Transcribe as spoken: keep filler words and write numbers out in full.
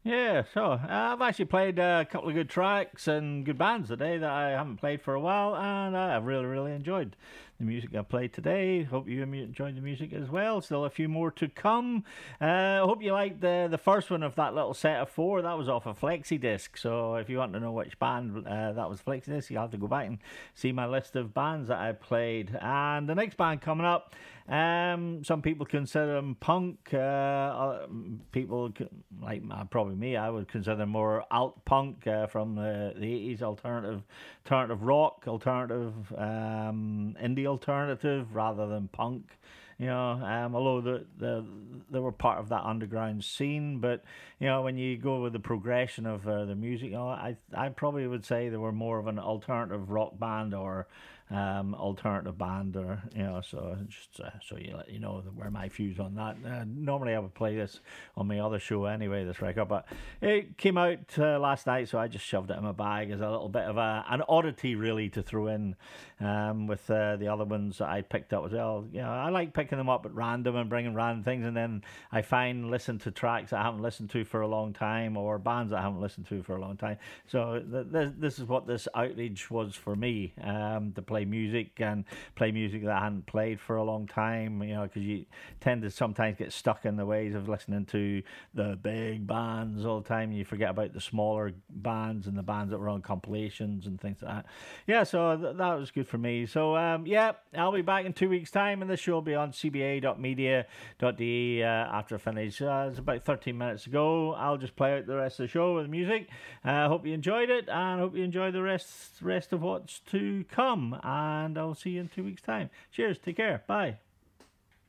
Yeah, so uh, I've actually played uh, a couple of good tracks and good bands today that I haven't played for a while, and uh, I've really, really enjoyed the music I played today. Hope you enjoyed the music as well. Still a few more to come. Uh, I hope you liked the the first one of that little set of four. That was off a flexi disc. So if you want to know which band uh, that was flexi disc, you have to go back and see my list of bands that I played. And the next band coming up. Um, some people consider them punk. Uh, uh, people like uh, probably me, I would consider them more alt punk uh, from the the eighties, alternative, alternative rock, alternative um, indie alternative rather than punk. You know, um, although the, the they were part of that underground scene, but you know, when you go with the progression of uh, the music, you know, I I probably would say they were more of an alternative rock band or um, alternative band, or you know, so just uh, so you let you know where my views on that. Uh, normally, I would play this on my other show anyway, this record, but it came out uh, last night, so I just shoved it in my bag as a little bit of a an oddity, really, to throw in um, with uh, the other ones that I picked up as well. You know, I like picking them up at random and bringing random things, and then I find listen to tracks I haven't listened to for a long time, or bands I haven't listened to for a long time. So th- this, this is what this outreach was for me, um, to play music and play music that I hadn't played for a long time. You know, because you tend to sometimes get stuck in the ways of listening to the big bands all the time. You forget about the smaller bands and the bands that were on compilations and things like that. Yeah, so th- that was good for me. So um, yeah, I'll be back in two weeks' time, and this show will be on c b a dot media dot d e uh, after I finish. Uh, it's about thirteen minutes ago. I'll just play out the rest of the show with music. I uh, hope you enjoyed it, and hope you enjoy the rest rest of what's to come. And I'll see you in two weeks' time. Cheers. Take care. Bye.